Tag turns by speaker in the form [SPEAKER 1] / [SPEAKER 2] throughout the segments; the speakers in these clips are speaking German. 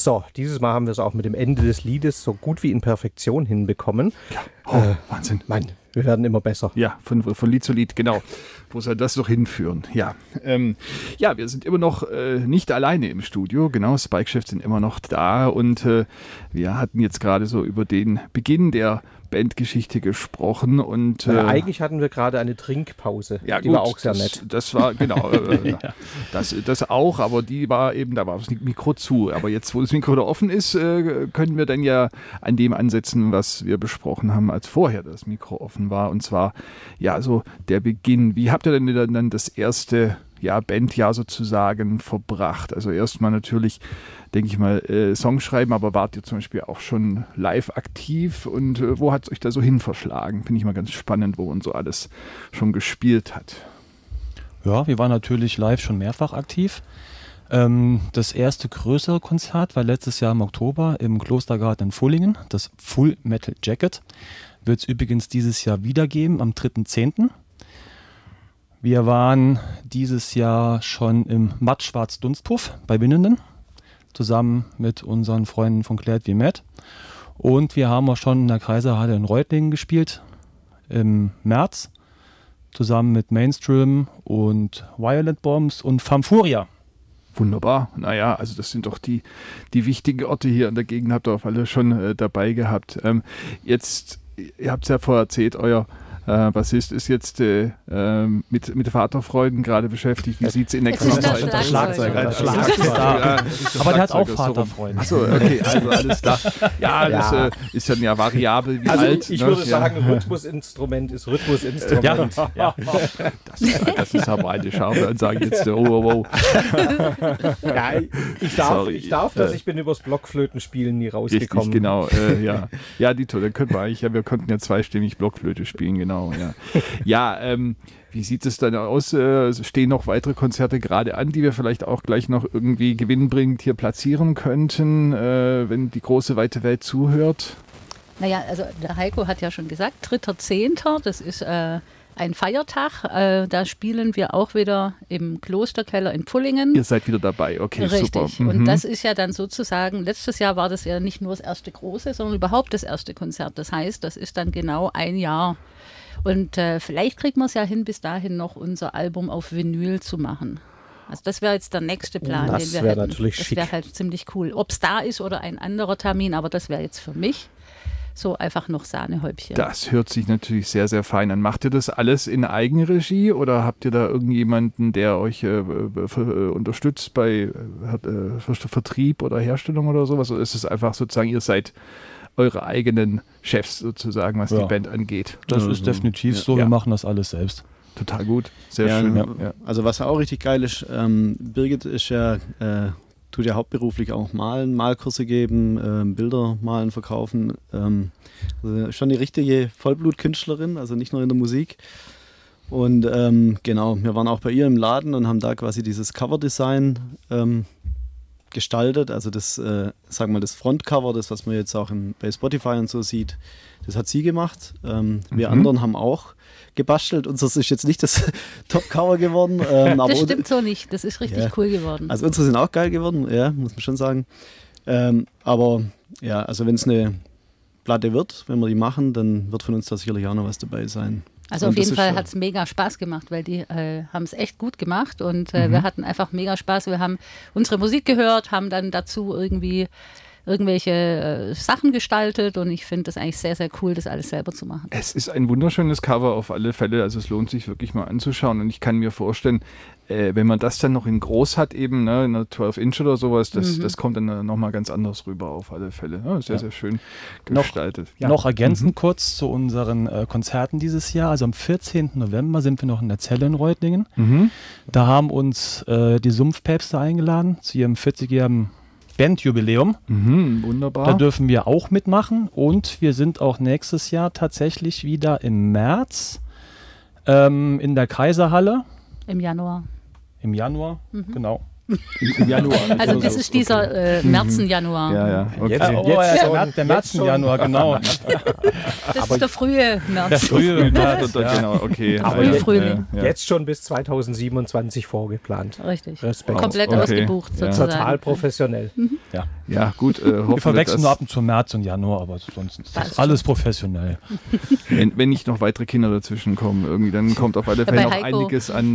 [SPEAKER 1] So, dieses Mal haben wir es auch mit dem Ende des Liedes so gut wie in Perfektion hinbekommen.
[SPEAKER 2] Ja. Wahnsinn.
[SPEAKER 1] Wir werden immer besser.
[SPEAKER 2] Ja, von Lied zu Lied, genau. Wo soll das doch hinführen? Ja, wir sind immer noch nicht alleine im Studio. Genau, Spike Chef sind immer noch da. Und wir hatten jetzt gerade so über den Beginn der Bandgeschichte gesprochen. Und
[SPEAKER 1] eigentlich hatten wir gerade eine Trinkpause.
[SPEAKER 2] Ja,
[SPEAKER 1] die
[SPEAKER 2] gut,
[SPEAKER 1] war auch sehr nett.
[SPEAKER 2] Das war, genau, das auch, aber die war eben, da war das Mikro zu. Aber jetzt, wo das Mikro da offen ist, können wir dann ja an dem ansetzen, was wir besprochen haben, als vorher das Mikro offen war. Und zwar, ja, so der Beginn. Wie habt ihr denn dann das erste Bandjahr sozusagen verbracht? Also erstmal natürlich, denke ich mal, Songs schreiben, aber wart ihr zum Beispiel auch schon live aktiv und wo hat es euch da so hin verschlagen? Finde ich mal ganz spannend, wo man so alles schon gespielt hat.
[SPEAKER 3] Ja, wir waren natürlich live schon mehrfach aktiv. Das erste größere Konzert war letztes Jahr im Oktober im Klostergarten in Fullingen, das Full Metal Jacket. Wird es übrigens dieses Jahr wieder geben, am 3.10. Wir waren dieses Jahr schon im Matt-Schwarz Dunstpuff bei Winnenden, zusammen mit unseren Freunden von Glad We Met. Und wir haben auch schon in der Kaiserhalle in Reutlingen gespielt im März, zusammen mit Mainstream und Violent Bombs und Famfuria.
[SPEAKER 2] Wunderbar. Naja, also das sind doch die wichtigen Orte hier in der Gegend, habt ihr auf alle schon dabei gehabt. Jetzt, ihr habt es ja vorher erzählt, euer Bassist ist jetzt mit Vaterfreuden gerade beschäftigt. Wie sieht es in der Krise aus?
[SPEAKER 3] Schlagzeuger. Aber der hat auch Vaterfreuden.
[SPEAKER 2] Achso, okay, also alles klar. Ja, das ist dann ja variabel wie
[SPEAKER 1] also
[SPEAKER 2] alt.
[SPEAKER 1] Ich würde sagen, Rhythmusinstrument ist Rhythmusinstrument.
[SPEAKER 2] Ja. Das ist aber eine scharfe Ansage jetzt. Oh.
[SPEAKER 1] Ja, ich darf das, ich bin übers Blockflötenspielen nie rausgekommen.
[SPEAKER 2] Richtig, genau. Ja, Dito, dann können wir konnten ja zweistimmig Blockflöte spielen, genau. Ja, wie sieht es dann aus? Stehen noch weitere Konzerte gerade an, die wir vielleicht auch gleich noch irgendwie gewinnbringend hier platzieren könnten, wenn die große, weite Welt zuhört?
[SPEAKER 4] Naja, also der Heiko hat ja schon gesagt, 3.10., das ist ein Feiertag. Da spielen wir auch wieder im Klosterkeller in Pullingen.
[SPEAKER 2] Ihr seid wieder dabei, okay,
[SPEAKER 4] richtig.
[SPEAKER 2] Super.
[SPEAKER 4] Und das ist ja dann sozusagen, letztes Jahr war das ja nicht nur das erste große, sondern überhaupt das erste Konzert. Das heißt, das ist dann genau ein Jahr. Und vielleicht kriegen wir es ja hin, bis dahin noch unser Album auf Vinyl zu machen. Also das wäre jetzt der nächste Plan,
[SPEAKER 1] das
[SPEAKER 4] den wir
[SPEAKER 1] wäre
[SPEAKER 4] hätten.
[SPEAKER 1] natürlich
[SPEAKER 4] das
[SPEAKER 1] schick.
[SPEAKER 4] wäre halt ziemlich cool. Ob es da ist oder ein anderer Termin, aber das wäre jetzt für mich so einfach noch Sahnehäubchen.
[SPEAKER 2] Das hört sich natürlich sehr, sehr fein an. Macht ihr das alles in Eigenregie oder habt ihr da irgendjemanden, der euch unterstützt bei Vertrieb oder Herstellung oder sowas? Oder ist es einfach sozusagen, ihr seid eure eigenen Chefs sozusagen, was die Band angeht?
[SPEAKER 3] Das ist definitiv so, wir machen das alles selbst.
[SPEAKER 2] Total gut, sehr schön. Ja.
[SPEAKER 5] Also was auch richtig geil ist, Birgit ist tut ja hauptberuflich auch malen, Malkurse geben, Bilder malen, verkaufen. Also schon die richtige Vollblutkünstlerin, also nicht nur in der Musik. Und genau, wir waren auch bei ihr im Laden und haben da quasi dieses Coverdesign gestaltet. Also das, sagen wir mal, das Frontcover, das, was man jetzt auch bei Spotify und so sieht, das hat sie gemacht. Wir anderen haben auch gebastelt. Unseres ist jetzt nicht das Top-Cover geworden. Aber
[SPEAKER 4] das stimmt so nicht. Das ist richtig cool geworden.
[SPEAKER 5] Also unsere sind auch geil geworden, ja, muss man schon sagen. Aber ja, also wenn es eine Platte wird, wenn wir die machen, dann wird von uns da sicherlich auch noch was dabei sein.
[SPEAKER 4] Also auf jeden Fall hat es mega Spaß gemacht, weil die haben es echt gut gemacht und wir hatten einfach mega Spaß. Wir haben unsere Musik gehört, haben dann dazu irgendwelche Sachen gestaltet und ich finde das eigentlich sehr, sehr cool, das alles selber zu machen.
[SPEAKER 2] Es ist ein wunderschönes Cover auf alle Fälle, also es lohnt sich wirklich mal anzuschauen und ich kann mir vorstellen, wenn man das dann noch in groß hat eben, ne, in einer 12-Inch oder sowas, das kommt dann nochmal ganz anders rüber auf alle Fälle. Ja, sehr, sehr schön gestaltet.
[SPEAKER 3] Noch ergänzend kurz zu unseren Konzerten dieses Jahr, also am 14. November sind wir noch in der Zelle in Reutlingen. Da haben uns die Sumpfpäpste eingeladen zu ihrem 40-jährigen Bandjubiläum.
[SPEAKER 2] Wunderbar.
[SPEAKER 3] Da dürfen wir auch mitmachen und wir sind auch nächstes Jahr tatsächlich wieder im März in der Kaiserhalle.
[SPEAKER 4] Im Januar.
[SPEAKER 3] Genau.
[SPEAKER 2] Im Januar.
[SPEAKER 4] Also das ist dieser Märzen-Januar.
[SPEAKER 2] Ja. Okay.
[SPEAKER 3] Der Märzen-Januar, genau.
[SPEAKER 4] Das ist der frühe März.
[SPEAKER 3] Der frühe März,
[SPEAKER 2] genau, okay.
[SPEAKER 4] Aber Frühling.
[SPEAKER 1] Jetzt schon bis 2027 vorgeplant.
[SPEAKER 4] Richtig.
[SPEAKER 1] Respekt.
[SPEAKER 4] Komplett ausgebucht sozusagen.
[SPEAKER 1] Total professionell.
[SPEAKER 3] Ja.
[SPEAKER 2] Ja, gut.
[SPEAKER 3] Wir verwechseln nur ab und zu März und Januar, aber sonst ist das alles professionell.
[SPEAKER 2] Wenn nicht noch weitere Kinder dazwischen kommen, irgendwie, dann kommt auf alle Fälle noch einiges an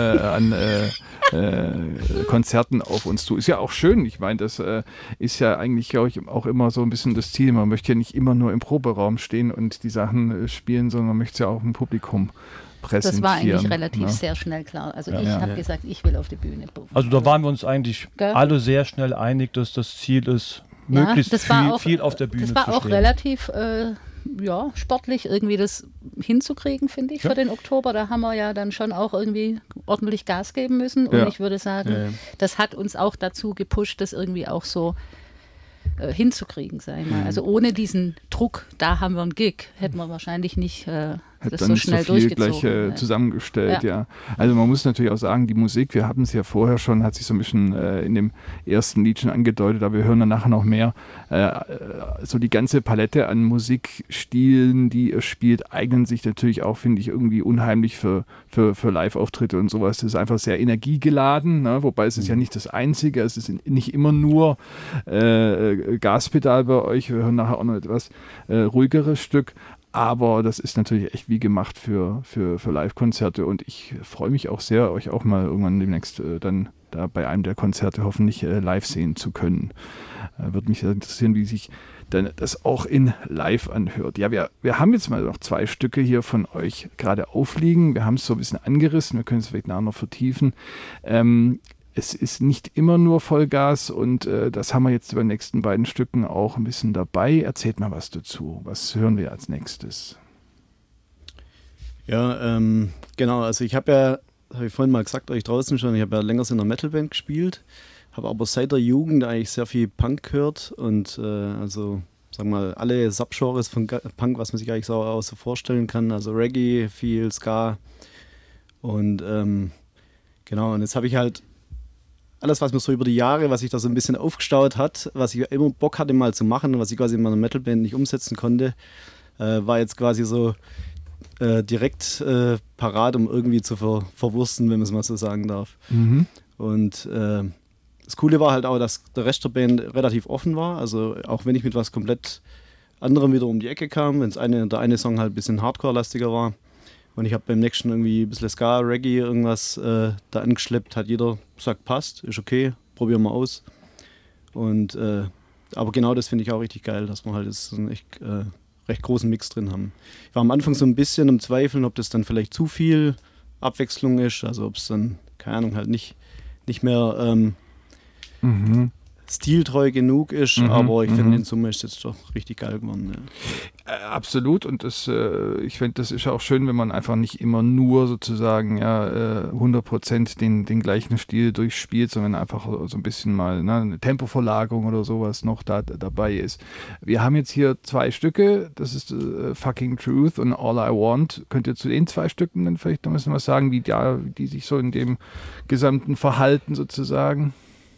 [SPEAKER 2] Konzerten auf uns zu. Ist ja auch schön. Ich meine, das ist ja eigentlich, glaube ich, auch immer so ein bisschen das Ziel. Man möchte ja nicht immer nur im Proberaum stehen und die Sachen spielen, sondern man möchte es ja auch im Publikum präsentieren.
[SPEAKER 4] Das war eigentlich relativ sehr schnell klar. Also ich habe gesagt, ich will auf die Bühne.
[SPEAKER 3] Also da waren wir uns eigentlich alle sehr schnell einig, dass das Ziel ist, möglichst viel auf der Bühne zu stehen.
[SPEAKER 4] Das war auch relativ sportlich irgendwie das hinzukriegen, finde ich, für den Oktober. Da haben wir ja dann schon auch irgendwie ordentlich Gas geben müssen. Und ich würde sagen, das hat uns auch dazu gepusht, das irgendwie auch so hinzukriegen, sag ich mal. Also ohne diesen Druck, da haben wir einen Gig, hätten wir wahrscheinlich nicht das so schnell
[SPEAKER 2] so viel
[SPEAKER 4] durchgezogen.
[SPEAKER 2] Gleich zusammengestellt, ja. Also man muss natürlich auch sagen, die Musik, wir hatten es ja vorher schon, hat sich so ein bisschen in dem ersten Lied schon angedeutet, aber wir hören dann nachher noch mehr. So die ganze Palette an Musikstilen, die ihr spielt, eignen sich natürlich auch, finde ich, irgendwie unheimlich für Live-Auftritte und sowas. Das ist einfach sehr energiegeladen, ne? Wobei es ist ja nicht das Einzige, es ist nicht immer nur Gaspedal bei euch, wir hören nachher auch noch etwas ruhigeres Stück. Aber das ist natürlich echt wie gemacht für Live-Konzerte und ich freue mich auch sehr, euch auch mal irgendwann demnächst dann da bei einem der Konzerte hoffentlich live sehen zu können. Würde mich interessieren, wie sich dann das auch in live anhört. Ja, wir haben jetzt mal noch 2 Stücke hier von euch gerade aufliegen. Wir haben es so ein bisschen angerissen, wir können es vielleicht nachher noch vertiefen. Es ist nicht immer nur Vollgas und das haben wir jetzt bei den nächsten beiden Stücken auch ein bisschen dabei. Erzählt mal was dazu. Was hören wir als nächstes?
[SPEAKER 5] Ja, genau. Also ich habe ich vorhin mal gesagt, euch draußen schon, ich habe ja länger in einer Metalband gespielt, habe aber seit der Jugend eigentlich sehr viel Punk gehört und also sagen wir mal alle Subgenres von Punk, was man sich eigentlich auch so vorstellen kann. Also Reggae, viel Ska und genau. Und jetzt habe ich halt alles, was mir so über die Jahre, was sich da so ein bisschen aufgestaut hat, was ich immer Bock hatte mal zu machen, was ich quasi in meiner Metalband nicht umsetzen konnte, war jetzt quasi so direkt parat, um irgendwie zu verwursten, wenn man es mal so sagen darf. Mhm. Und das Coole war halt auch, dass der Rest der Band relativ offen war, also auch wenn ich mit was komplett anderem wieder um die Ecke kam, wenn der eine Song halt ein bisschen Hardcore-lastiger war, und ich habe beim nächsten irgendwie ein bisschen Ska, Reggae, irgendwas da angeschleppt, hat jeder gesagt, passt, ist okay, probieren wir aus. Und aber genau das finde ich auch richtig geil, dass wir halt jetzt einen echt recht großen Mix drin haben. Ich war am Anfang so ein bisschen im Zweifeln, ob das dann vielleicht zu viel Abwechslung ist, also ob es dann, keine Ahnung, halt nicht mehr stiltreu genug ist, aber ich finde, in Summe ist es jetzt doch richtig geil geworden. Ja.
[SPEAKER 2] Absolut, und ich finde, das ist auch schön, wenn man einfach nicht immer nur sozusagen 100% den gleichen Stil durchspielt, sondern einfach so ein bisschen mal eine Tempoverlagerung oder sowas noch dabei ist. Wir haben jetzt hier 2 Stücke, das ist Fucking Truth und All I Want. Könnt ihr zu den 2 Stücken dann vielleicht noch ein bisschen was sagen, wie die sich so in dem gesamten Verhalten sozusagen?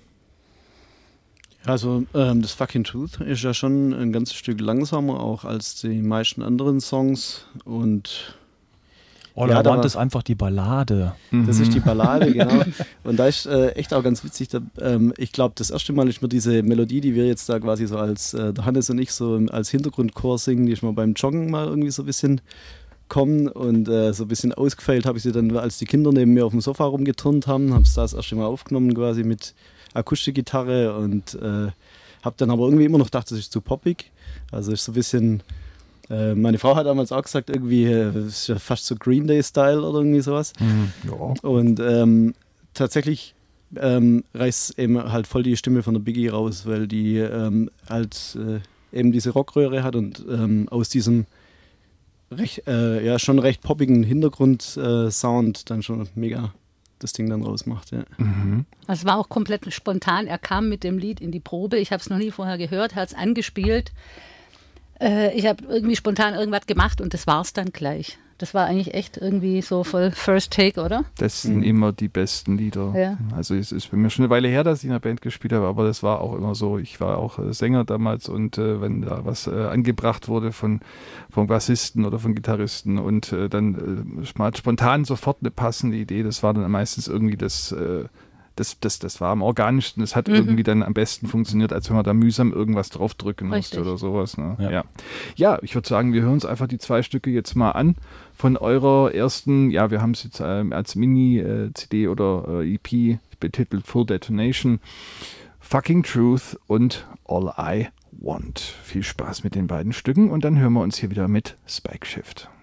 [SPEAKER 5] Also das Fucking Truth ist ja schon ein ganzes Stück langsamer auch als die meisten anderen Songs und
[SPEAKER 3] All I Want ist einfach die Ballade.
[SPEAKER 5] Das ist die Ballade, genau. Und da ist echt auch ganz witzig, ich glaube, das erste Mal ist mir diese Melodie, die wir jetzt da quasi so als der Hannes und ich so als Hintergrundchor singen, die ist mir beim Joggen mal irgendwie so ein bisschen kommen und so ein bisschen ausgefeilt habe ich sie dann, als die Kinder neben mir auf dem Sofa rumgeturnt haben, habe es das erste Mal aufgenommen quasi mit Akustikgitarre und habe dann aber irgendwie immer noch gedacht, das ist zu poppig. Also ist so ein bisschen, meine Frau hat damals auch gesagt, irgendwie das ist ja fast so Green Day-Style oder irgendwie sowas. Ja. Und tatsächlich reißt eben halt voll die Stimme von der Biggie raus, weil die halt eben diese Rockröhre hat und aus diesem schon recht poppigen Hintergrund-Sound dann schon mega das Ding dann rausmacht, ja.
[SPEAKER 4] Also es war auch komplett spontan. Er kam mit dem Lied in die Probe. Ich habe es noch nie vorher gehört, hat es angespielt. Ich habe irgendwie spontan irgendwas gemacht und das war es dann gleich. Das war eigentlich echt irgendwie so voll First Take, oder?
[SPEAKER 2] Das sind immer die besten Lieder. Ja. Also es ist bei mir schon eine Weile her, dass ich in einer Band gespielt habe, aber das war auch immer so. Ich war auch Sänger damals und wenn da was angebracht wurde vom Bassisten oder von Gitarristen und dann spontan sofort eine passende Idee, das war dann meistens irgendwie das das war am organischsten. Das hat irgendwie dann am besten funktioniert, als wenn man da mühsam irgendwas draufdrücken musste oder sowas. Ne? Ja, ich würde sagen, wir hören uns einfach die 2 Stücke jetzt mal an von eurer ersten, wir haben es jetzt als Mini-CD oder EP betitelt, Full Detonation, Fucking Truth und All I Want. Viel Spaß mit den beiden Stücken und dann hören wir uns hier wieder mit Spike Shift.